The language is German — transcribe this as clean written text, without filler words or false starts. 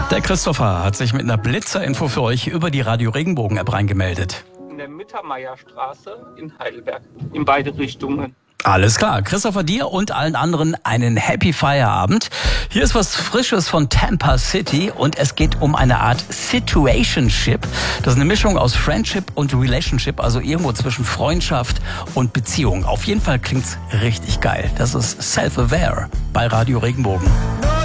Der Christopher hat sich mit einer Blitzerinfo für euch über die Radio Regenbogen App reingemeldet. In der Mittermeierstraße in Heidelberg, in beide Richtungen. Alles klar. Christopher, dir und allen anderen einen Happy Feierabend. Hier ist was Frisches von Tampa City und es geht um eine Art Situationship. Das ist eine Mischung aus Friendship und Relationship, also irgendwo zwischen Freundschaft und Beziehung. Auf jeden Fall klingt's richtig geil. Das ist Self-Aware bei Radio Regenbogen.